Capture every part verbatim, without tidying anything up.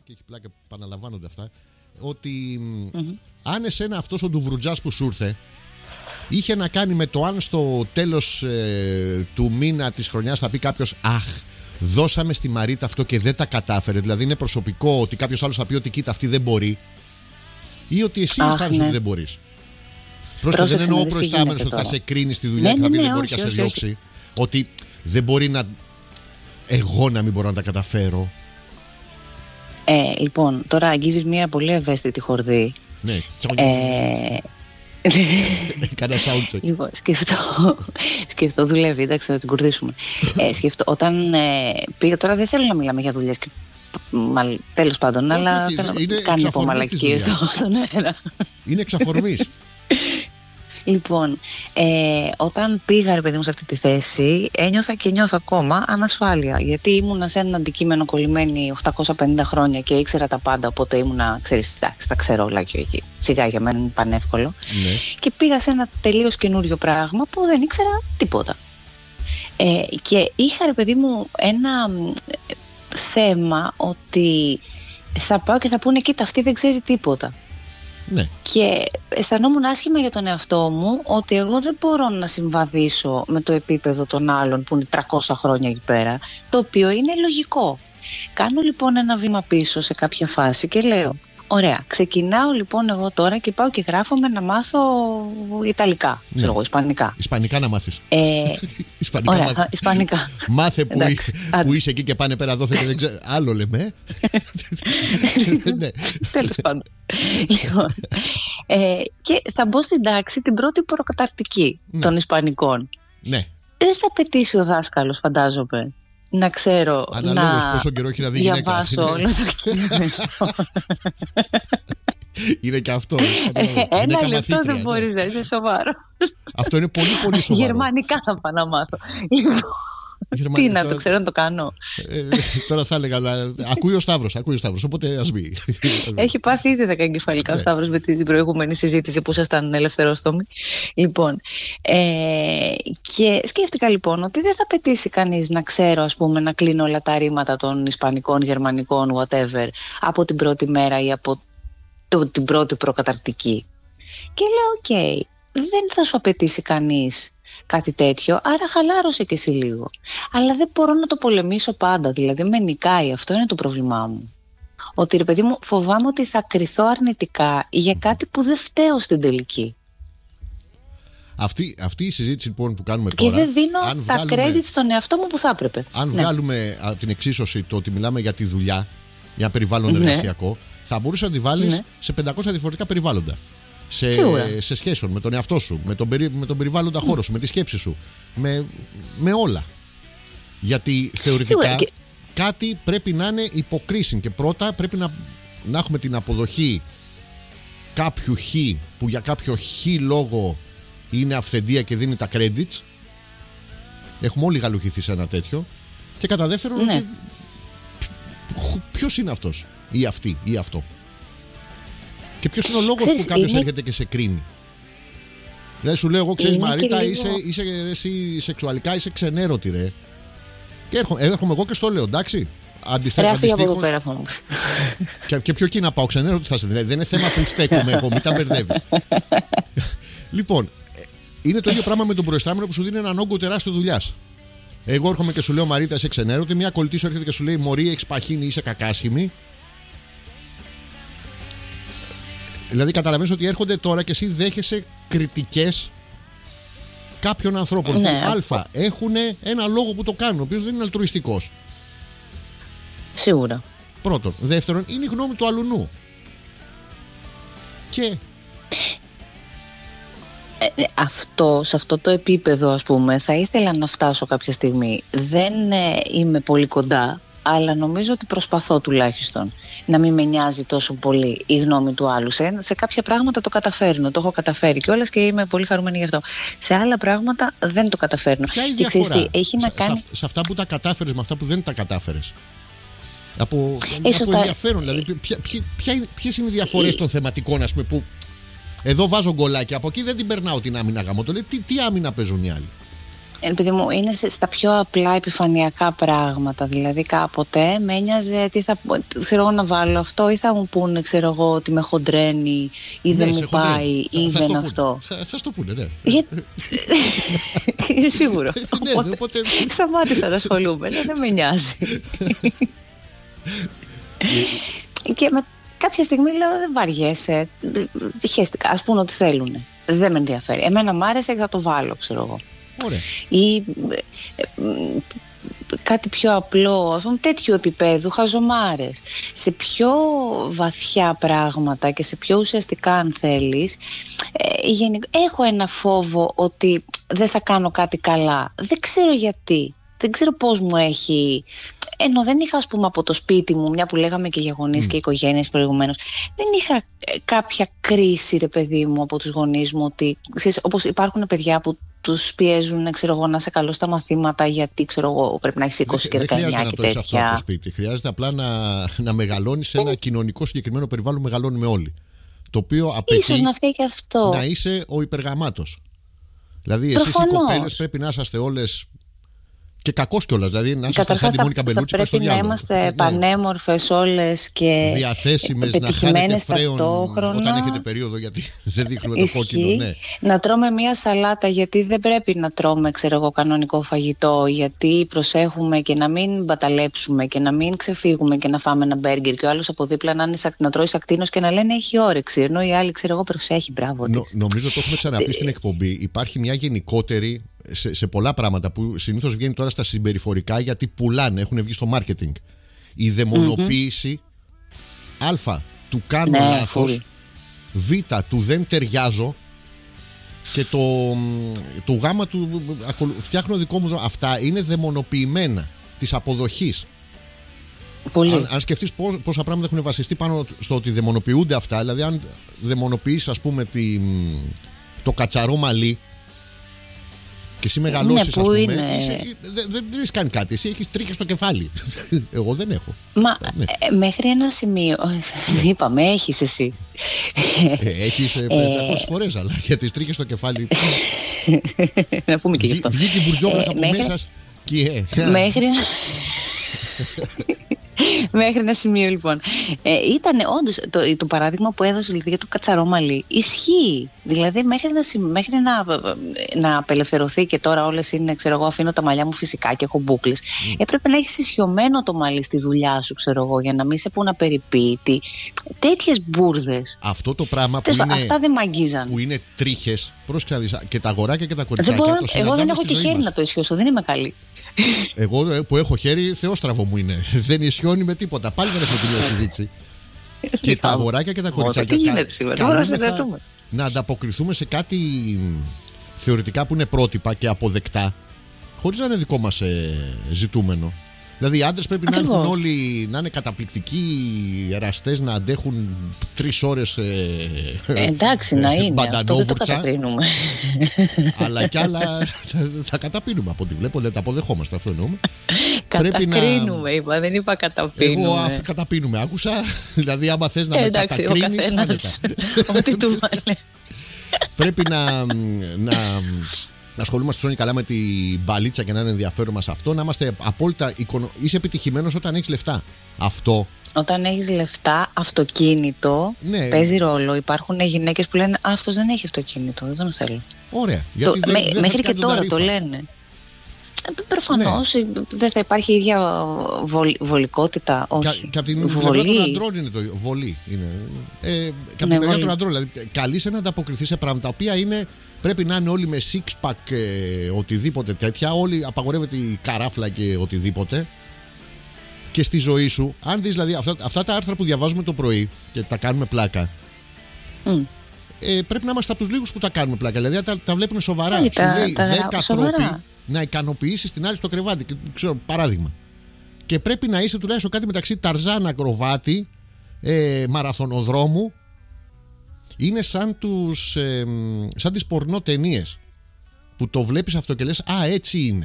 και έχει πλάκα, επαναλαμβάνονται αυτά. Ότι mm-hmm. αν εσένα αυτός ο ντουβρουτζάς που σου ήρθε είχε να κάνει με το αν στο τέλος ε, του μήνα της χρονιάς θα πει κάποιος αχ, δώσαμε στη Μαρίτα αυτό και δεν τα κατάφερε. Δηλαδή είναι προσωπικό ότι κάποιος άλλος θα πει ότι κοίτα αυτή δεν μπορεί. Ή ότι εσύ αισθάνεσαι ναι. ότι δεν μπορείς. Πρόσεχε, δεν εννοώ προϊστάμενος ότι θα σε κρίνει στη δουλειά ναι, και θα πει ναι, δεν μπορεί όχι, και να σε διώξει. Όχι. Ότι δεν μπορεί να. Εγώ να μην μπορώ να τα καταφέρω. Ε, λοιπόν, τώρα αγγίζεις μια πολύ ευαίσθητη χορδή. Ναι, ε, Κάνα soundcheck. Λοιπόν, σκεφτώ, σκεφτώ δουλεύει, εντάξει, θα την κουρδίσουμε. ε, σκεφτώ, όταν ε, πήγα, τώρα δεν θέλω να μιλάμε για δουλειές και τέλος πάντων, αλλά όχι, θέλω να κάνει υπομαλακίες στον αέρα. Είναι εξαφορμής. Λοιπόν, ε, όταν πήγα ρε παιδί μου σε αυτή τη θέση, ένιωθα και νιώθω ακόμα ανασφάλεια. Γιατί ήμουνα σε ένα αντικείμενο κολλημένη οκτακόσια πενήντα χρόνια και ήξερα τα πάντα. Οπότε ήμουνα, ξέρεις, εντάξει, τα ξέρω όλα και εκεί. Σιγά για μένα είναι πανεύκολο. Ναι. Και πήγα σε ένα τελείως καινούριο πράγμα που δεν ήξερα τίποτα. Ε, και είχα ρε παιδί μου ένα θέμα ότι θα πάω και θα πούνε κοίτα αυτή δεν ξέρει τίποτα. Ναι. Και αισθανόμουν άσχημα για τον εαυτό μου ότι εγώ δεν μπορώ να συμβαδίσω με το επίπεδο των άλλων που είναι τριακόσια χρόνια εκεί πέρα, το οποίο είναι λογικό. Κάνω λοιπόν ένα βήμα πίσω σε κάποια φάση και λέω ωραία, ξεκινάω λοιπόν εγώ τώρα και πάω και γράφομαι να μάθω Ιταλικά, ναι. ξέρω εγώ, Ισπανικά. Ισπανικά να μάθεις. Ε, Ισπανικά, ωραία, μάθε. Ισπανικά. Μάθε που, Εντάξει, που είσαι εκεί και πάνε πέρα δόθε και δεν ξέρω. Άλλο λέμε. Ναι. Τέλος πάντων. Λοιπόν, ε, και θα μπω στην τάξη την πρώτη προκαταρτική ναι. των Ισπανικών. Ναι. Δεν θα πετύσει ο δάσκαλος, φαντάζομαι, να ξέρω αναλόγως να πόσο καιρό έχει να δει διαβάσω όλο το κείμενο. Είναι και αυτό. Ένα λεπτό δεν μπορείς να είσαι σοβαρός. Αυτό είναι πολύ πολύ σοβαρό. Γερμανικά θα πάω να μάθω. Γερμανικά, τι να τώρα... το ξέρω να το κάνω. Ε, τώρα θα έλεγα, αλλά ακούει ο Σταύρος, ακούει ο Σταύρος, οπότε ας μπει. Έχει πάθει ήδη δέκα εγκεφαλικά ο Σταύρος με την προηγούμενη συζήτηση που ήσασταν ελευθερόστομοι. Λοιπόν, ε, και σκέφτηκα λοιπόν ότι δεν θα πετύσει κανείς να ξέρω, ας πούμε, να κλείνω όλα τα ρήματα των Ισπανικών, Γερμανικών, whatever, από την πρώτη μέρα ή από το, την πρώτη προκαταρτική. Και λέω, οκ, okay, δεν θα σου απαιτήσει κανείς κάτι τέτοιο, άρα χαλάρωσε και εσύ λίγο. Αλλά δεν μπορώ να το πολεμήσω πάντα, δηλαδή με νικάει, αυτό είναι το πρόβλημά μου. Ότι ρε παιδί μου φοβάμαι ότι θα κριθώ αρνητικά για κάτι που δεν φταίω στην τελική. Αυτή, αυτή η συζήτηση λοιπόν που κάνουμε τώρα. Και δεν δίνω τα βγάλουμε, credit στον εαυτό μου που θα έπρεπε. Αν ναι. βγάλουμε από την εξίσωση το ότι μιλάμε για τη δουλειά, για ένα περιβάλλον ναι. εργασιακό, θα μπορούσε να τη βάλεις ναι. σε πεντακόσια διαφορετικά περιβάλλοντα. Σε, σε σχέσεων με τον εαυτό σου, με τον, περι, με τον περιβάλλοντα χώρο σου, με τη σκέψη σου, με, με όλα. Γιατί θεωρητικά και... κάτι πρέπει να είναι υποκρίση και πρώτα πρέπει να, να έχουμε την αποδοχή κάποιου χ που για κάποιο χ λόγο είναι αυθεντία και δίνει τα credits. Έχουμε όλοι γαλουχηθεί σε ένα τέτοιο. Και κατά δεύτερον, ναι. ποιος είναι αυτός ή αυτή ή αυτό. Και ποιος είναι ο λόγος Ξέρεις, που κάποιος είναι... έρχεται και σε κρίνει. Δηλαδή σου λέω εγώ, ξέρεις Μαρίτα, λίγο... είσαι, είσαι εσύ σεξουαλικά, είσαι ξενέρωτη ρε. Και έρχομαι, έρχομαι εγώ και στο λέω, εντάξει. Αντιστοιχώς. Και, και πιο εκεί να πάω, ξενέρωτη θα σε δηλαδή. Δεν είναι θέμα που στέκομαι εγώ, μην τα μπερδεύεις. Λοιπόν, είναι το ίδιο πράγμα με τον προϊστάμενο που σου δίνει έναν όγκο τεράστιο δουλειάς. Εγώ έρχομαι και σου λέω Μαρίτα, είσαι ξενέρωτη. Μια κολλητή σου έρχεται και σου λέει Μωρή, έχεις παχύνει, είσαι κακάσχημη. Δηλαδή καταλαβαίνεις ότι έρχονται τώρα και εσύ δέχεσαι κριτικές κάποιων ανθρώπων ναι. που α, έχουν ένα λόγο που το κάνουν, ο οποίος δεν είναι αλτρουιστικός. Σίγουρα. Πρώτον. Δεύτερον, είναι η γνώμη του αλουνού. Και... Ε, αυτό, σε αυτό το επίπεδο ας πούμε θα ήθελα να φτάσω κάποια στιγμή. Δεν ε, είμαι πολύ κοντά, αλλά νομίζω ότι προσπαθώ τουλάχιστον να μην με νοιάζει τόσο πολύ η γνώμη του άλλου. Σε, σε κάποια πράγματα το καταφέρνω, το έχω καταφέρει κιόλας και είμαι πολύ χαρούμενη γι' αυτό. Σε άλλα πράγματα δεν το καταφέρνω. Ποια είναι η διαφορά τι, έχει να κάνει... σε, σε αυτά που τα κατάφερες με αυτά που δεν τα κατάφερες? Από, από τα... ενδιαφέρον, δηλαδή ποια, ποια, ποια είναι, ποιες είναι οι διαφορές των θεματικών, ας πούμε, που εδώ βάζω γκολάκι, από εκεί δεν την περνάω την άμυνα γαμώτο. Λέει, τι, τι άμυνα παίζουν οι άλλοι? επειδή μου είναι στα πιο απλά επιφανειακά πράγματα. Δηλαδή κάποτε με ένοιαζε τι θα, ξέρω, να βάλω αυτό ή θα μου πούνε, ξέρω εγώ, ότι με χοντρένει ή δεν μου πάει ή δεν αυτό. Θα, θα στο πούνε, ναι. Για... είναι σίγουρο. Ναι, οπότε, οπότε... σταμάτησα να ασχολούμαι, δεν με νοιάζει. Και με κάποια στιγμή λέω, δεν βαριέσαι, χαίστηκα, ας πούνε ότι θέλουν. Δεν με ενδιαφέρει. Εμένα μ' άρεσε και θα το βάλω, ξέρω εγώ. Ωραία. Ή ε, ε, κάτι πιο απλό, ας πούμε, τέτοιου επίπεδου, χαζομάρες. Σε πιο βαθιά πράγματα και σε πιο ουσιαστικά, αν θέλεις, ε, γενικ... έχω ένα φόβο ότι δεν θα κάνω κάτι καλά. Δεν ξέρω γιατί. Δεν ξέρω πώς μου έχει... Ενώ δεν είχα, ας πούμε, από το σπίτι μου, μια που λέγαμε και για γονείς mm. και οικογένειες προηγουμένως, δεν είχα κάποια κρίση, ρε παιδί μου, από τους γονείς μου, ότι ξέρεις, όπως υπάρχουν παιδιά που τους πιέζουν, ξέρω εγώ, να είσαι καλό στα μαθήματα, γιατί ξέρω εγώ, πρέπει να έχεις είκοσι και δεκαεννιά και τέτοια. Δεν χρειάζεται να το έχεις αυτό από το σπίτι. Χρειάζεται απλά να, να μεγαλώνεις σε ένα κοινωνικό συγκεκριμένο περιβάλλον, μεγαλώνουμε όλοι. Το οποίο απαιτεί ίσως να φταίει και αυτό. Να είσαι ο υπεργαμάτος. Δηλαδή, εσείς οι κοπέλες πρέπει να είσαστε όλες. Και κακός κιόλας, δηλαδή να είσαστε σαν τη Μόνικα Μπελούτσι πας στο διάλογο. Πρέπει να είμαστε πανέμορφες όλες και διαθέσιμες, να χάνετε φρέον όταν έχετε περίοδο, γιατί δεν δείχνουμε το κόκκινο. Ναι. Να τρώμε μία σαλάτα, γιατί δεν πρέπει να τρώμε, ξέρω εγώ, κανονικό φαγητό, γιατί προσέχουμε και να μην μπαταλέψουμε και να μην ξεφύγουμε και να φάμε ένα μπέργκερ και ο άλλος από δίπλα να, είναι, να τρώει σακτίνος και να λένε έχει όρεξη, ενώ οι άλλοι, ξέρω εγώ, προσέχει, μπράβο. Νο, νομίζω το έχουμε ξαναπεί στην εκπομπή. Υπάρχει μια γενικότερη σε, σε πολλά πράγματα που συνήθως βγαίνει τώρα στα συμπεριφορικά, γιατί πουλάνε, έχουν βγει στο marketing. Η δαιμονοποίηση mm-hmm. α, του κάνω ναι, λάθος, β, του δεν ταιριάζω και το, το γ του φτιάχνω δικό μου. Αυτά είναι δαιμονοποιημένα της αποδοχής. Πολύ. Αν, αν σκεφτείς πώς, πόσα πράγματα έχουν βασιστεί πάνω στο ότι δαιμονοποιούνται αυτά, δηλαδή αν δαιμονοποιείς, ας πούμε, τη, το κατσαρό μαλλί και εσύ μεγαλώσεις, ναι, ας πούμε, είσαι, δεν, δεν έχεις κάνει κάτι, εσύ έχεις τρίχες στο κεφάλι. Εγώ δεν έχω. Μα ναι. ε, μέχρι ένα σημείο, είπαμε, έχεις εσύ. Ε, έχεις πεντακόσιες φορές, αλλά για τις τρίχες στο κεφάλι. Να πούμε και γι' αυτό. Βγήκε η μπουρτζόβλακα από μέσα και... Μέχρι... Μέχρι ένα σημείο, λοιπόν. Ε, ήταν όντως το, το παράδειγμα που έδωσε δηλαδή, για το κατσαρό μαλλί. Ισχύει. Δηλαδή, μέχρι, να, μέχρι να, να απελευθερωθεί και τώρα όλες είναι, ξέρω εγώ, αφήνω τα μαλλιά μου φυσικά και έχω μπούκλες. Mm. Έπρεπε να έχεις ισιωμένο το μαλλί στη δουλειά σου, ξέρω εγώ, για να μην σε πούνε απεριποίητη. Τέτοιες μπουρδες. Αυτό το πράγμα που, είναι, αυτά δεν μ' αγγίζαν. Που είναι τρίχες. Πρόσεξε, και τα αγοράκια και τα κοριτσάκια. Δεν μπορώ, εγώ δεν έχω και χέρι μας. Να το ισιώσω, δεν είμαι καλή. Εγώ που έχω χέρι, θεόστραβο μου είναι. Δεν ισιώνει με τίποτα. Πάλι δεν έχουμε τελειώσει συζήτηση. Και τα αγοράκια και τα κοριτσάκια. Τι γίνεται σήμερα, θα... να ανταποκριθούμε σε κάτι θεωρητικά που είναι πρότυπα και αποδεκτά, χωρίς να είναι δικό μας ε, ζητούμενο. Δηλαδή οι άντρες πρέπει Ακριβώς. να έχουν όλοι, να είναι καταπληκτικοί εραστές, να αντέχουν τρεις ώρες ε, ε, εντάξει, να είναι. Μπαντανόβουρτσα. Αυτό δεν το καταπίνουμε. Αλλά κι άλλα θα, θα καταπίνουμε από ό,τι βλέπω. Δεν τα αποδεχόμαστε, αυτό εννοούμε. Κατακρίνουμε, να... είπα, δεν είπα καταπίνουμε. Εγώ αυτό καταπίνουμε, άκουσα. Δηλαδή άμα θες να ε, με εντάξει, κατακρίνεις, άνετα. Ό,τι του βάλε. Πρέπει να... να να ασχολούμαστε ψώνει καλά με την μπαλίτσα και να είναι ενδιαφέρον μας αυτό. Να είμαστε απόλυτα εικονο... Είσαι επιτυχημένος όταν έχεις λεφτά. Αυτό. Όταν έχεις λεφτά, αυτοκίνητο, ναι. παίζει ρόλο. Υπάρχουν γυναίκες που λένε αυτός δεν έχει αυτοκίνητο, δεν τον θέλω. Ωραία. Γιατί το, δεν, δεν μέχρι και τώρα ταρήφα. Το λένε. Προφανώς ναι. δεν θα υπάρχει η ίδια βολ, βολικότητα. Όχι. Και, και από την πλευρά των αντρών είναι το βολή. Είναι. Ε, και από ναι, την πλευρά των αντρών. Δηλαδή, καλείσαι να ανταποκριθεί σε πράγματα τα οποία είναι. Πρέπει να είναι όλοι με six pack ε, οτιδήποτε τέτοια. Όλοι απαγορεύεται η καράφλα και οτιδήποτε. Και στη ζωή σου, αν δεις δηλαδή αυτά, αυτά τα άρθρα που διαβάζουμε το πρωί και τα κάνουμε πλάκα. Mm. Ε, πρέπει να είμαστε από τους λίγους που τα κάνουμε πλάκα. Δηλαδή τα, τα βλέπουν σοβαρά. Σου τα, λέει δέκα τρόποι να ικανοποιήσεις την άλλη στο κρεβάτι. Και, ξέρω, παράδειγμα. Και πρέπει να είσαι τουλάχιστον κάτι μεταξύ Ταρζάν ακροβάτη, ε, μαραθωνοδρόμου. Είναι σαν, τους, ε, σαν τις πορνό ταινίες που το βλέπεις αυτό και λες α, έτσι είναι.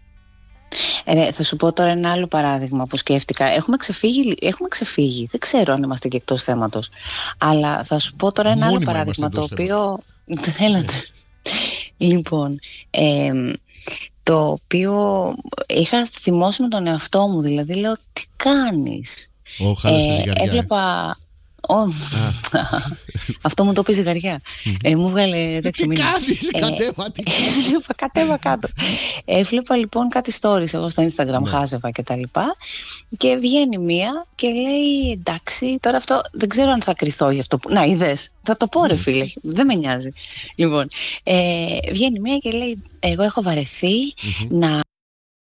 Ε, θα σου πω τώρα ένα άλλο παράδειγμα που σκέφτηκα. Έχουμε ξεφύγει, έχουμε ξεφύγει. Δεν ξέρω αν είμαστε και εκτός θέματος. Αλλά θα σου πω τώρα ένα Μόνιμα άλλο παράδειγμα το οποίο... Έλατε. Λοιπόν, ε, το οποίο είχα θυμώσει με τον εαυτό μου, δηλαδή λέω τι κάνεις. Ω, χάλας τη ζυγαριά. Έβλεπα... Oh. Αυτό μου το πει ζυγαριά. ε, Μου βγάλε τέτοιο μήνυμα. Τι κάνεις, κατέβα, τι κάνεις. Κατέβα κάτω. Έβλεπα λοιπόν κάτι stories εγώ στο Instagram, ναι. χάζευα και τα λοιπά. Και βγαίνει μία και λέει εντάξει, τώρα αυτό δεν ξέρω αν θα κρυθώ γι' αυτό που... Να είδες, θα το πω ρε φίλε, δεν με νοιάζει. Λοιπόν, ε, βγαίνει μία και λέει εγώ έχω βαρεθεί mm-hmm. να